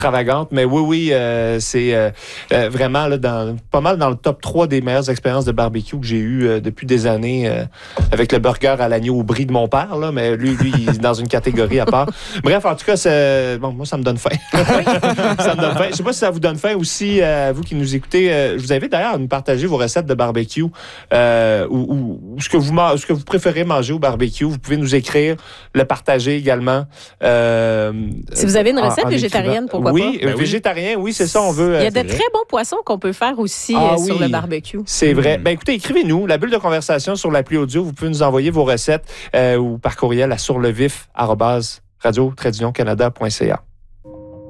extravagante, mais oui, c'est vraiment là, pas mal dans le top 3 des meilleures expériences de barbecue que j'ai eues depuis des années avec le burger à l'agneau au brie de mon père, là, mais lui, il est dans une catégorie à part. Bref, en tout cas, moi, ça me donne faim. Ça me donne faim. Je ne sais pas si ça vous donne faim aussi, vous qui nous écoutez. Je vous invite d'ailleurs à nous partager vos recettes de barbecue ou ce que vous préférez manger au barbecue. Vous pouvez nous écrire, le partager également. Si vous avez une recette végétarienne, pourquoi pas? Oui, végétarien, oui, c'est ça, on veut. Il y a de très bons poissons qu'on peut faire aussi sur le barbecue. C'est vrai. Ben écoutez, écrivez-nous la bulle de conversation sur l'appli audio. Vous pouvez nous envoyer vos recettes ou par courriel à surlevif@radio-canada.ca.